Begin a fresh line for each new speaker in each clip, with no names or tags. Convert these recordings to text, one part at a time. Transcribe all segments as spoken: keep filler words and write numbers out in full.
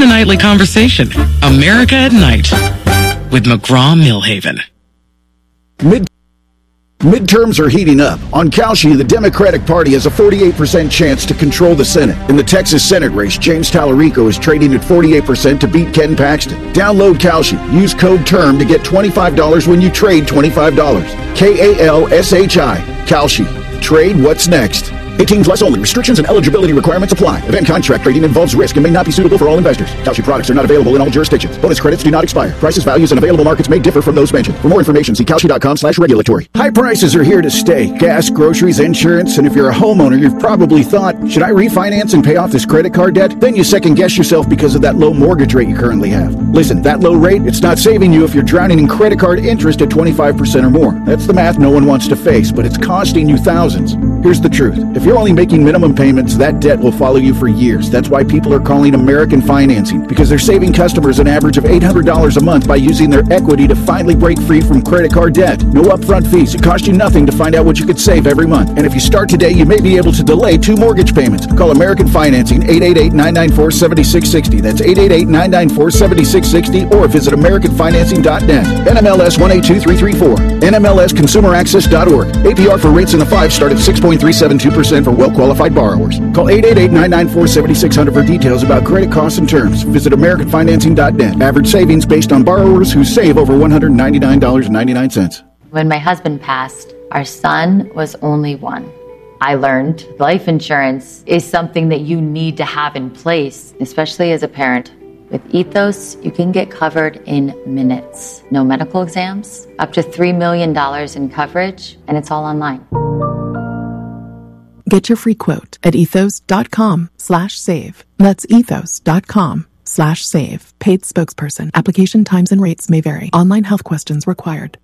the nightly conversation. America at Night with McGraw-Millhaven.
Mid- Midterms are heating up. On Kalshi, the Democratic Party has a forty-eight percent chance to control the Senate. In the Texas Senate race, James Tallarico is trading at forty-eight percent to beat Ken Paxton. Download Kalshi. Use code TERM to get twenty-five dollars when you trade twenty-five dollars. K A L S H I. Kalshi. Trade what's next. eighteen plus only. Restrictions and eligibility requirements apply. Event contract trading involves risk and may not be suitable for all investors. Kalshi products are not available in all jurisdictions. Bonus credits do not expire. Prices, values, and available markets may differ from those mentioned. For more information, see kalshi.com slash regulatory. High prices are here to stay. Gas, groceries, insurance, and if you're a homeowner, you've probably thought, should I refinance and pay off this credit card debt? Then you second guess yourself because of that low mortgage rate you currently have. Listen, that low rate, it's not saving you if you're drowning in credit card interest at twenty-five percent or more. That's the math no one wants to face, but it's costing you thousands. Here's the truth. If you're only making minimum payments, that debt will follow you for years. That's why people are calling American Financing, because they're saving customers an average of eight hundred dollars a month by using their equity to finally break free from credit card debt. No upfront fees. It costs you nothing to find out what you could save every month. And if you start today, you may be able to delay two mortgage payments. Call American Financing, eight eight eight, nine nine four, seven six six zero. That's eight eight eight, nine nine four, seven six six zero, or visit american financing dot net. N M L S one eight two three three four. N M L S consumer access dot org. A P R for rates in the five start at six point three seven two percent for well-qualified borrowers. Call eight eight eight, nine nine four, seven six zero zero for details about credit costs and terms. Visit american financing dot net. Average savings based on borrowers who save over one hundred ninety-nine dollars and ninety-nine cents.
When my husband passed, our son was only one. I learned life insurance is something that you need to have in place, especially as a parent. With Ethos, you can get covered in minutes. No medical exams, up to three million dollars in coverage, and it's all online.
Get your free quote at ethos.com slash save. That's ethos.com slash save. Paid spokesperson. Application times and rates may vary. Online health questions required.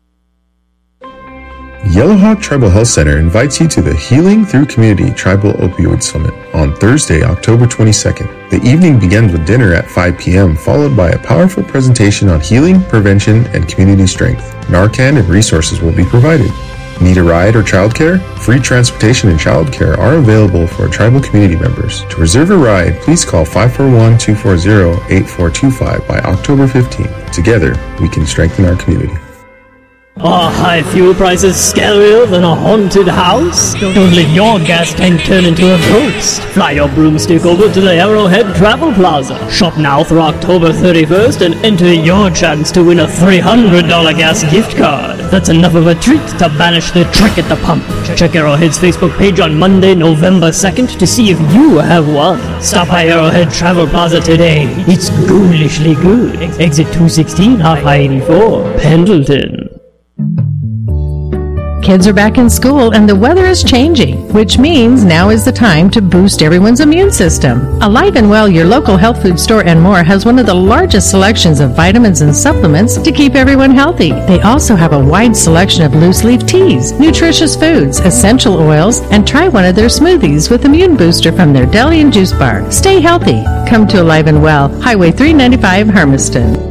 Yellowhawk Tribal Health Center invites you to the Healing Through Community Tribal Opioid Summit on Thursday, October twenty-second. The evening begins with dinner at five p.m., followed by a powerful presentation on healing, prevention, and community strength. Narcan and resources will be provided. Need a ride or childcare? Free transportation and childcare are available for tribal community members. To reserve a ride, please call five four one, two four zero, eight four two five by October fifteenth. Together, we can strengthen our community.
Are high fuel prices scarier than a haunted house? Don't let your gas tank turn into a ghost. Fly your broomstick over to the Arrowhead Travel Plaza. Shop now through October thirty-first and enter your chance to win a three hundred dollars gas gift card. That's enough of a treat to banish the trick at the pump. Check Arrowhead's Facebook page on Monday, November second to see if you have won. Stop by Arrowhead Travel Plaza today. It's ghoulishly good. Exit two sixteen off I eighty-four, Pendleton.
Kids are back in school and the weather is changing, which means now is the time to boost everyone's immune system. Alive and Well, your local health food store and more, has one of the largest selections of vitamins and supplements to keep everyone healthy. They also have a wide selection of loose leaf teas, nutritious foods, essential oils, and try one of their smoothies with Immune Booster from their deli and juice bar. Stay healthy. Come to Alive and Well, Highway three ninety-five, Hermiston.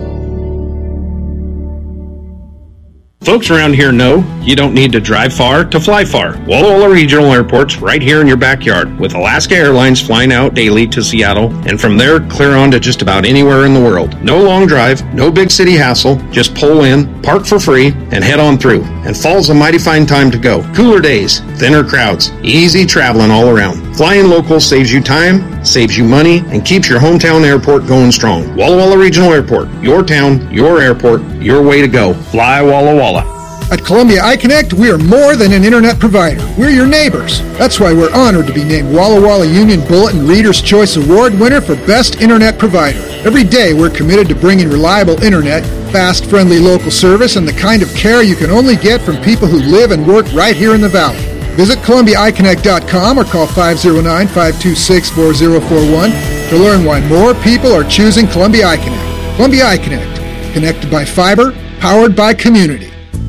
Folks around here know you don't need to drive far to fly far. Walla Walla Regional Airport's right here in your backyard, with Alaska Airlines flying out daily to Seattle, and from there clear on to just about anywhere in the world. No long drive, no big city hassle, just pull in, park for free, and head on through. And fall's a mighty fine time to go. Cooler days, thinner crowds, easy traveling all around. Flying local saves you time, saves you money, and keeps your hometown airport going strong. Walla Walla Regional Airport, your town, your airport, your way to go. Fly Walla Walla.
At Columbia iConnect, we are more than an internet provider. We're your neighbors. That's why we're honored to be named Walla Walla Union Bulletin Reader's Choice Award winner for Best Internet Provider. Every day, we're committed to bringing reliable internet, fast, friendly local service, and the kind of care you can only get from people who live and work right here in the Valley. Visit Columbia I Connect dot com or call five oh nine, five two six, four oh four one to learn why more people are choosing Columbia iConnect. Columbia iConnect, connected by fiber, powered by community.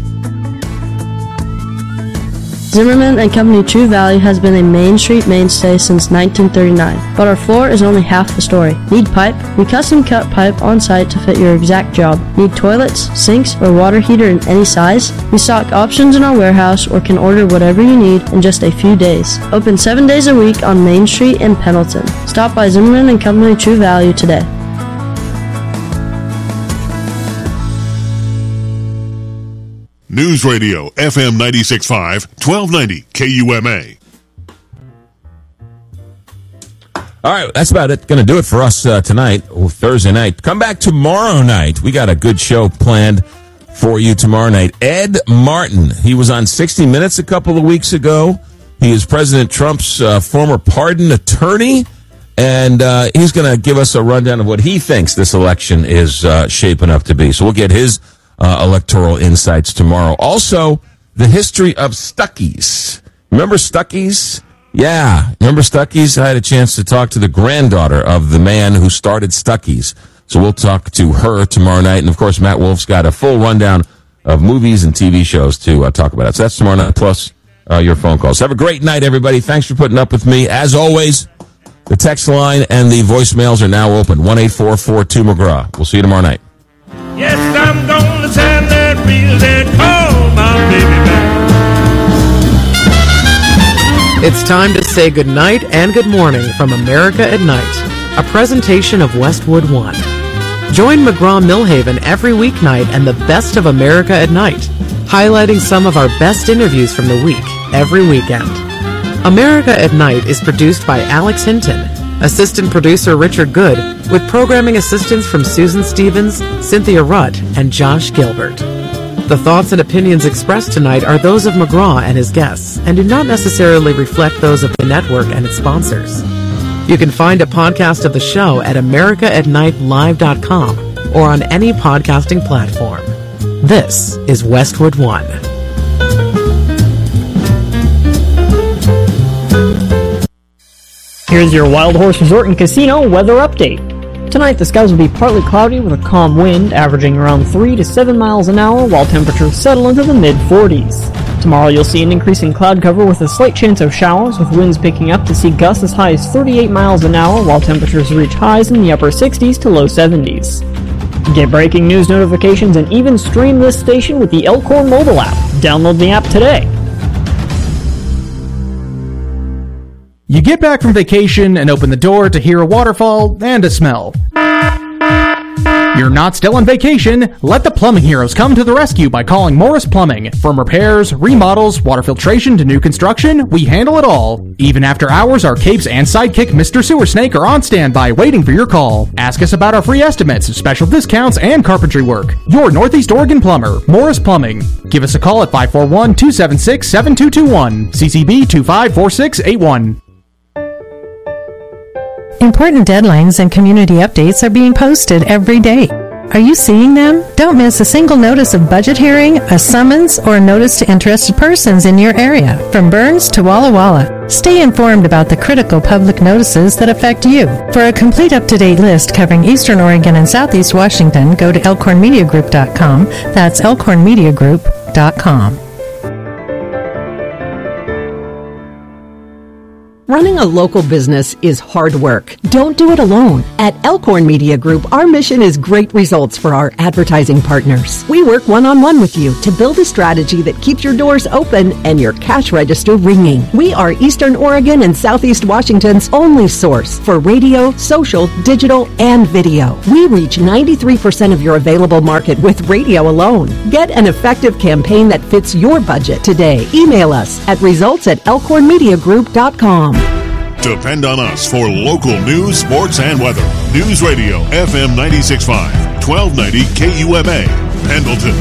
Zimmerman and Company True Value has been a Main Street mainstay since nineteen thirty-nine, but our floor is only half the story. Need pipe? We custom cut pipe on site to fit your exact job. Need toilets, sinks, or water heater in any size? We stock options in our warehouse or can order whatever you need in just a few days. Open seven days a week on Main Street in Pendleton. Stop by Zimmerman and Company True Value today.
News Radio, F M ninety-six point five, twelve ninety K U M A.
All right, that's about it. Going to do it for us uh, tonight, Thursday night. Come back tomorrow night. We got a good show planned for you tomorrow night. Ed Martin, he was on sixty minutes a couple of weeks ago. He is President Trump's uh, former pardon attorney, and uh, he's going to give us a rundown of what he thinks this election is uh, shaping up to be. So we'll get his uh, electoral insights tomorrow. Also, the history of Stuckey's. Remember Stuckey's? Yeah, remember Stuckey's? I had a chance to talk to the granddaughter of the man who started Stuckey's. So we'll talk to her tomorrow night. And, of course, Matt Wolf's got a full rundown of movies and T V shows to uh, talk about it. So that's tomorrow night, plus uh, your phone calls. Have a great night, everybody. Thanks for putting up with me. As always, the text line and the voicemails are now open. one eight four four two McGraw. We'll see you tomorrow night.
Yes, I'm gonna send that real that call my baby back.
It's time to say good night and good morning from America at Night, a presentation of Westwood One. Join McGraw-Milhaven every weeknight and the best of America at Night, highlighting some of our best interviews from the week every weekend. America at Night is produced by Alex Hinton, assistant producer Richard Good, with programming assistance from Susan Stevens, Cynthia Rutt, and Josh Gilbert. The thoughts and opinions expressed tonight are those of McGraw and his guests and do not necessarily reflect those of the network and its sponsors. You can find a podcast of the show at america at night live dot com or on any podcasting platform. This is Westwood One.
Here's your Wild Horse Resort and Casino weather update. Tonight, the skies will be partly cloudy with a calm wind, averaging around three to seven miles an hour, while temperatures settle into the mid forties. Tomorrow, you'll see an increase in cloud cover with a slight chance of showers, with winds picking up to see gusts as high as thirty-eight miles an hour, while temperatures reach highs in the upper sixties to low seventies. Get breaking news notifications and even stream this station with the Elkhorn mobile app. Download the app today.
You get back from vacation and open the door to hear a waterfall and a smell. You're not still on vacation. Let the plumbing heroes come to the rescue by calling Morris Plumbing. From repairs, remodels, water filtration to new construction, we handle it all. Even after hours, our capes and sidekick Mister Sewer Snake are on standby waiting for your call. Ask us about our free estimates, special discounts, and carpentry work. Your Northeast Oregon plumber, Morris Plumbing. Give us a call at five four one, two seven six, seven two two one, C C B two five four six eight one.
Important deadlines and community updates are being posted every day. Are you seeing them? Don't miss a single notice of budget hearing, a summons, or a notice to interested persons in your area, from Burns to Walla Walla. Stay informed about the critical public notices that affect you. For a complete up-to-date list covering Eastern Oregon and Southeast Washington, go to elkhorn media group dot com. That's elkhorn media group dot com.
Running a local business is hard work. Don't do it alone. At Elkhorn Media Group, our mission is great results for our advertising partners. We work one-on-one with you to build a strategy that keeps your doors open and your cash register ringing. We are Eastern Oregon and Southeast Washington's only source for radio, social, digital, and video. We reach ninety-three percent of your available market with radio alone. Get an effective campaign that fits your budget today. Email us at results at elkhorn media group dot com.
Depend on us for local news, sports, and weather. News Radio, F M ninety-six point five, twelve ninety K U M A, Pendleton.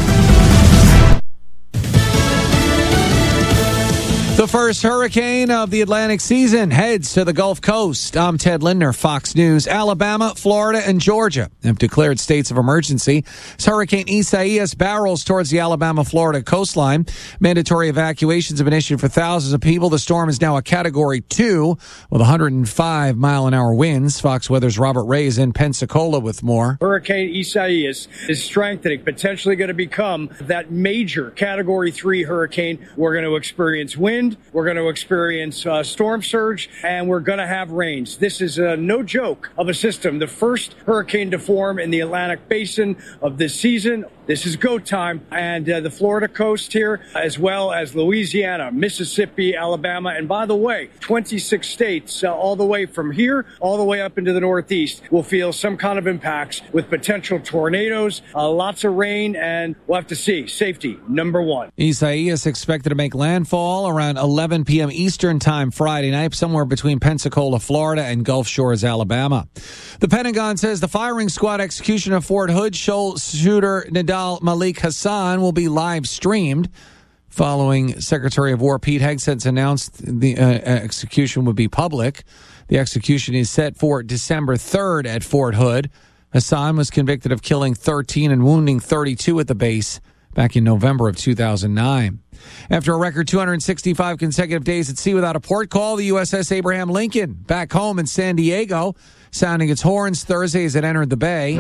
The first hurricane of the Atlantic season heads to the Gulf Coast. I'm Ted Lindner, Fox News. Alabama, Florida, and Georgia have declared states of emergency as Hurricane Isaias barrels towards the Alabama-Florida coastline. Mandatory evacuations have been issued for thousands of people. The storm is now a Category two with one hundred five mile an hour winds. Fox Weather's Robert Ray is in Pensacola with more.
Hurricane Isaias is strengthening, potentially going to become that major Category three hurricane. We're going to experience wind. We're going to experience uh, storm surge, and we're going to have rains. This is uh, no joke of a system. The first hurricane to form in the Atlantic basin of this season. This is go time. And uh, the Florida coast here, as well as Louisiana, Mississippi, Alabama, and by the way, twenty-six states, uh, all the way from here, all the way up into the Northeast, will feel some kind of impacts with potential tornadoes, uh, lots of rain, and we'll have to see. Safety, number one.
Isaias expected to make landfall around eleven p.m. Eastern time Friday night, somewhere between Pensacola, Florida, and Gulf Shores, Alabama. The Pentagon says the firing squad execution of Fort Hood shooter Nidal Malik Hassan will be live streamed. Following Secretary of War Pete Hegseth announced the uh, execution would be public. The execution is set for December third at Fort Hood. Hassan was convicted of killing thirteen and wounding thirty-two at the base back in November of two thousand nine. After a record two hundred sixty-five consecutive days at sea without a port call, the U S S Abraham Lincoln, back home in San Diego, sounding its horns Thursday as it entered the bay.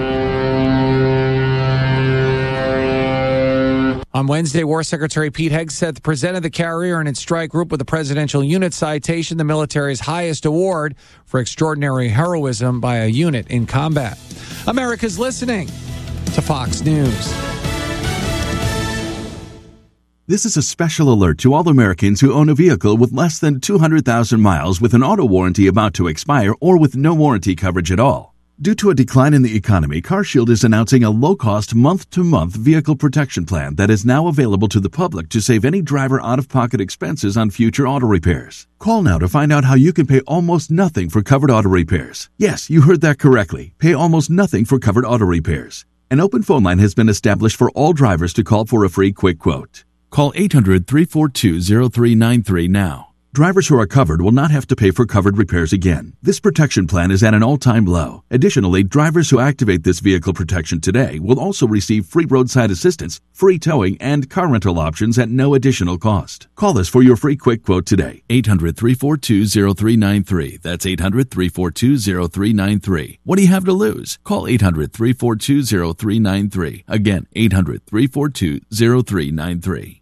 On Wednesday, War Secretary Pete Hegseth presented the carrier and its strike group with the Presidential Unit Citation, the military's highest award for extraordinary heroism by a unit in combat. America's listening to Fox News.
This is a special alert to all Americans who own a vehicle with less than two hundred thousand miles with an auto warranty about to expire or with no warranty coverage at all. Due to a decline in the economy, CarShield is announcing a low-cost month-to-month vehicle protection plan that is now available to the public to save any driver out-of-pocket expenses on future auto repairs. Call now to find out how you can pay almost nothing for covered auto repairs. Yes, you heard that correctly. Pay almost nothing for covered auto repairs. An open phone line has been established for all drivers to call for a free quick quote. Call eight hundred, three four two, zero three nine three now. Drivers who are covered will not have to pay for covered repairs again. This protection plan is at an all-time low. Additionally, drivers who activate this vehicle protection today will also receive free roadside assistance, free towing, and car rental options at no additional cost. Call us for your free quick quote today. eight hundred, three four two, zero three nine three. That's eight hundred, three four two, zero three nine three. What do you have to lose? Call eight hundred, three four two, zero three nine three. Again, eight hundred, three four two, zero three nine three.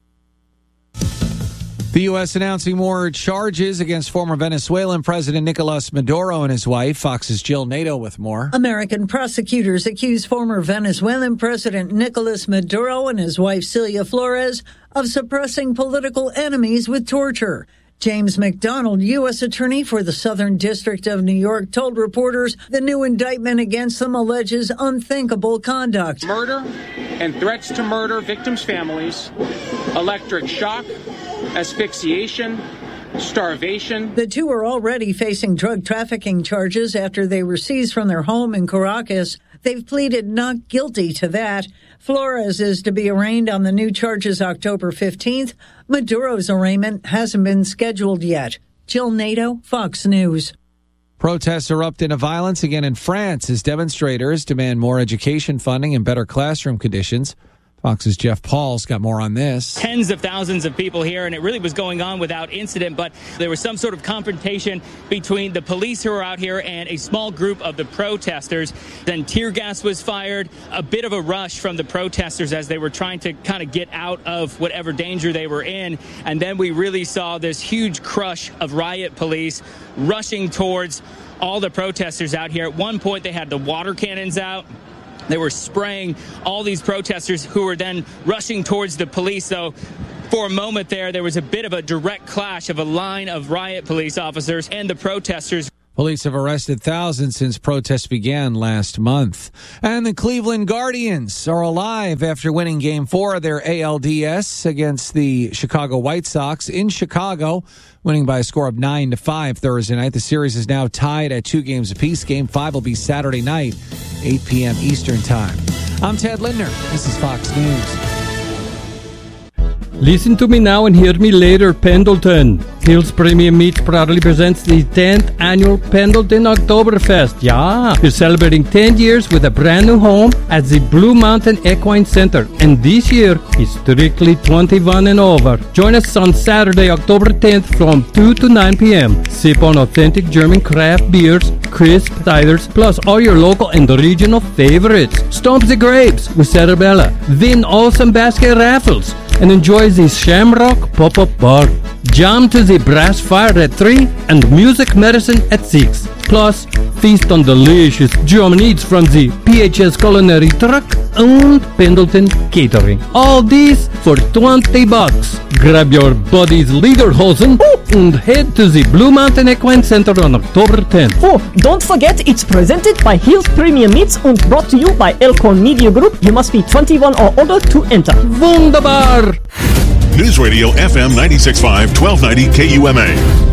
The U S announcing more charges against former Venezuelan President Nicolas Maduro and his wife. Fox's Jill Nato with more.
American prosecutors accuse former Venezuelan President Nicolas Maduro and his wife Celia Flores of suppressing political enemies with torture. James McDonald, U S attorney for the Southern District of New York, told reporters the new indictment against them alleges unthinkable conduct.
Murder and threats to murder victims' families, electric shock, asphyxiation, starvation.
The two are already facing drug trafficking charges after they were seized from their home in Caracas. They've pleaded not guilty to that. Flores is to be arraigned on the new charges October fifteenth. Maduro's arraignment hasn't been scheduled yet. Jill Nato, Fox News.
Protests erupt into violence again in France as demonstrators demand more education funding and better classroom conditions. Fox's Jeff Paul's got more on this.
Tens of thousands of people here, and it really was going on without incident, but there was some sort of confrontation between the police who were out here and a small group of the protesters. Then tear gas was fired, a bit of a rush from the protesters as they were trying to kind of get out of whatever danger they were in. And then we really saw this huge crush of riot police rushing towards all the protesters out here. At one point, they had the water cannons out. They were spraying all these protesters who were then rushing towards the police. So for a moment there, there was a bit of a direct clash of a line of riot police officers and the protesters.
Police have arrested thousands since protests began last month. And the Cleveland Guardians are alive after winning Game four of their A L D S against the Chicago White Sox in Chicago, winning by a score of nine to five Thursday night. The series is now tied at two games apiece. Game five will be Saturday night, eight p.m. Eastern Time. I'm Ted Lindner. This is Fox News.
Listen to me now and hear me later, Pendleton. Hills Premium Meats proudly presents the tenth annual Pendleton Oktoberfest. Yeah, we're celebrating ten years with a brand new home at the Blue Mountain Equine Center. And this year is strictly twenty-one and over. Join us on Saturday, October tenth from two to nine p.m. Sip on authentic German craft beers, crisp ciders, plus all your local and regional favorites. Stomp the grapes with Cerebella. Win awesome basket raffles. And enjoy the Shamrock Pop-Up Bar. Jam to the Brass Fire at three and Music Medicine at six. Plus, feast on delicious German eats from the P H S Culinary Truck and Pendleton Catering. All this for twenty bucks. Grab your buddy's lederhosen and head to the Blue Mountain Equine Center on October tenth.
Oh, don't forget it's presented by Hills Premium Meats and brought to you by Elkhorn Media Group. You must be twenty-one or older to enter.
Wunderbar!
News Radio F M ninety-six point five, twelve ninety K U M A.